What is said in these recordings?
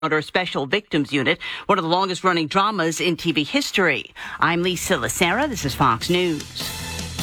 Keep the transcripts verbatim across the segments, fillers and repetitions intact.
Our Special Victims Unit, one of the longest-running dramas in T V history. I'm Lisa Lacera. This is Fox News.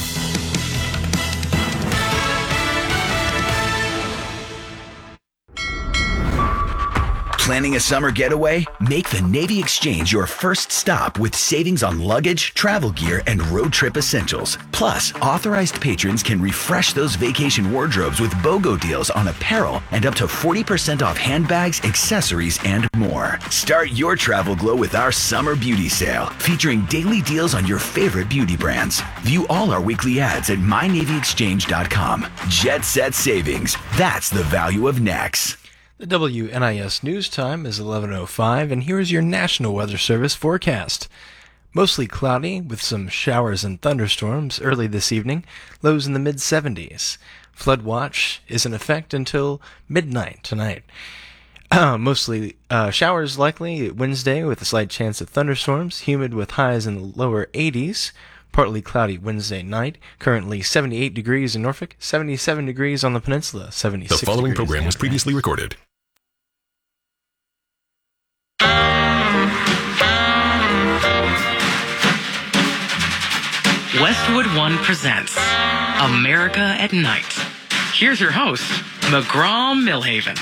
Planning a summer getaway? Make the Navy Exchange your first stop with savings on luggage, travel gear, and road trip essentials. Plus, authorized patrons can refresh those vacation wardrobes with BOGO deals on apparel and up to forty percent off handbags, accessories, and more. Start your travel glow with our Summer Beauty Sale, featuring daily deals on your favorite beauty brands. View all our weekly ads at my navy exchange dot com. Jet Set Savings. That's the value of N A X. The W N I S news time is eleven oh five, and here is your National Weather Service forecast. Mostly cloudy, with some showers and thunderstorms early this evening, lows in the mid seventies. Flood watch is in effect until midnight tonight. Uh, mostly uh, showers likely Wednesday with a slight chance of thunderstorms, humid with highs in the lower eighties. Partly cloudy Wednesday night. Currently seventy-eight degrees in Norfolk, seventy-seven degrees on the peninsula, seventy-six. The following degrees program was previously recorded. Westwood One presents America at Night. Here's your host, McGraw Millhaven.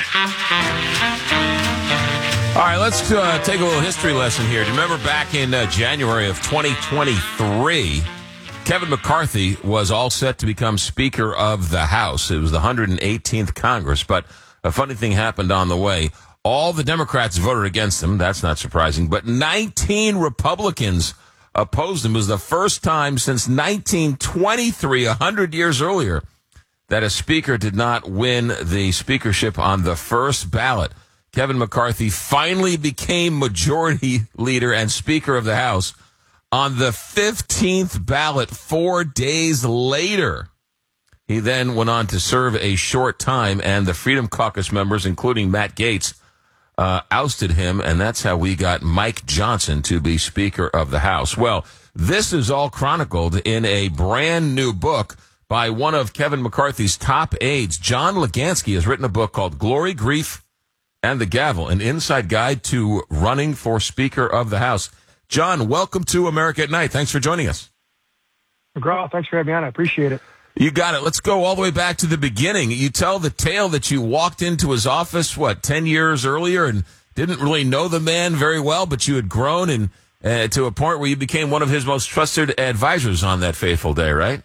All right, let's uh, take a little history lesson here. Do you remember back in uh, January of twenty twenty-three, Kevin McCarthy was all set to become Speaker of the House. It was the one hundred eighteenth Congress, but a funny thing happened on the way. All the Democrats voted against him. That's not surprising, but nineteen Republicans opposed him. It was the first time since nineteen twenty-three, one hundred years earlier, that a speaker did not win the speakership on the first ballot. Kevin McCarthy finally became majority leader and Speaker of the House on the fifteenth ballot four days later. He then went on to serve a short time, and the Freedom Caucus members, including Matt Gaetz, uh, ousted him, and that's how we got Mike Johnson to be Speaker of the House. Well, this is all chronicled in a brand new book by one of Kevin McCarthy's top aides. John Legansky has written a book called Glory, Grief, and the Gavel, an inside guide to running for Speaker of the House. John, welcome to America at Night. Thanks for joining us. McGraw, thanks for having me on. I appreciate it. You got it. Let's go all the way back to the beginning. You tell the tale that you walked into his office, what, ten years earlier and didn't really know the man very well, but you had grown and uh, to a point where you became one of his most trusted advisors on that fateful day, right?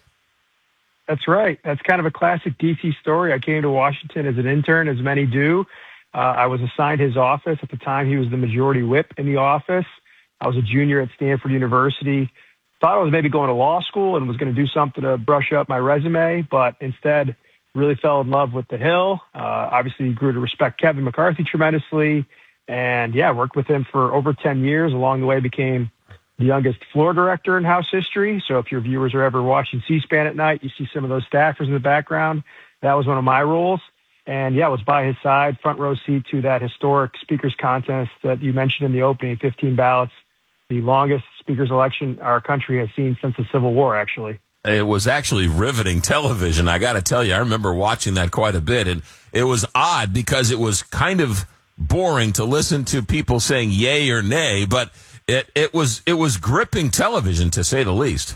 That's right. That's kind of a classic D C story. I came to Washington as an intern, as many do. Uh, I was assigned his office. At the time, he was the majority whip in the office. I was a junior at Stanford University. Thought I was maybe going to law school and was going to do something to brush up my resume, but instead really fell in love with the Hill. Uh, obviously grew to respect Kevin McCarthy tremendously. And yeah, worked with him for over ten years. Along the way, became the youngest floor director in House history. So if your viewers are ever watching C-SPAN at night, you see some of those staffers in the background. That was one of my roles. And yeah, I was by his side, front row seat to that historic speakers contest that you mentioned in the opening, fifteen ballots, the longest speakers election our country has seen since the Civil War, actually. It was actually riveting television. I got to tell you, I remember watching that quite a bit. And it was odd because it was kind of boring to listen to people saying yay or nay, but it, it was it was gripping television, to say the least.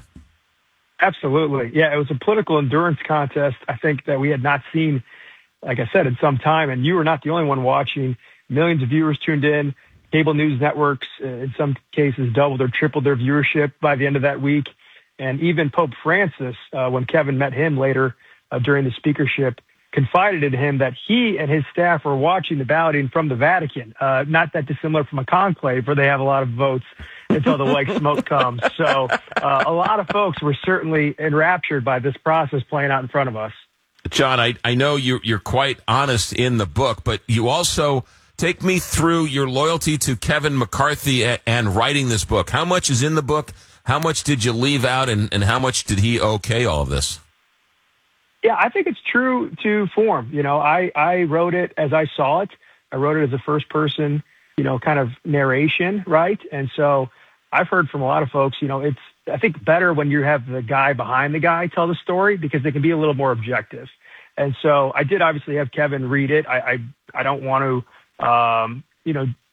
Absolutely. Yeah, it was a political endurance contest, I think, that we had not seen, like I said, in some time. And you were not the only one watching. Millions of viewers tuned in. Cable news networks, uh, in some cases, doubled or tripled their viewership by the end of that week. And even Pope Francis, uh, when Kevin met him later uh, during the speakership, confided in him that he and his staff were watching the balloting from the Vatican, uh, not that dissimilar from a conclave where they have a lot of votes until the white smoke comes. So uh, a lot of folks were certainly enraptured by this process playing out in front of us. John, I, I know you're, you're quite honest in the book, but you also take me through your loyalty to Kevin McCarthy and, and writing this book. How much is in the book? How much did you leave out, and, and how much did he okay all of this? Yeah, I think it's true to form. You know, I, I wrote it as I saw it. I wrote it as a first person, you know, kind of narration, right? And so I've heard from a lot of folks, you know, it's, I think, better when you have the guy behind the guy tell the story because they can be a little more objective. And so I did obviously have Kevin read it. I I, I don't want to, um, you know,